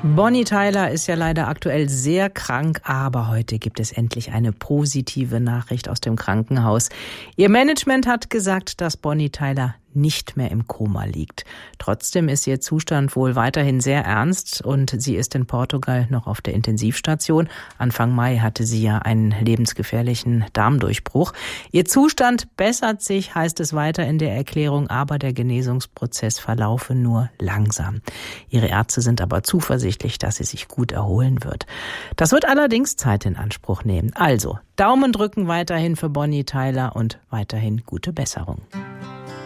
Bonnie Tyler ist ja leider aktuell sehr krank, aber heute gibt es endlich eine positive Nachricht aus dem Krankenhaus. Ihr Management hat gesagt, dass Bonnie Tyler nicht mehr im Koma liegt. Trotzdem ist ihr Zustand wohl weiterhin sehr ernst und sie ist in Portugal noch auf der Intensivstation. Anfang Mai hatte sie ja einen lebensgefährlichen Darmdurchbruch. Ihr Zustand bessert sich, heißt es weiter in der Erklärung, aber der Genesungsprozess verlaufe nur langsam. Ihre Ärzte sind aber zuversichtlich, dass sie sich gut erholen wird. Das wird allerdings Zeit in Anspruch nehmen. Also, Daumen drücken weiterhin für Bonnie Tyler und weiterhin gute Besserung.